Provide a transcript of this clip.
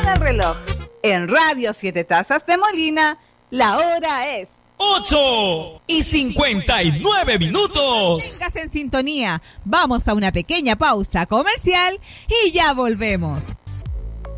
el reloj. En Radio Siete Tazas de Molina, la hora es 8:59. Vengas en sintonía. Vamos a una pequeña pausa comercial y ya volvemos.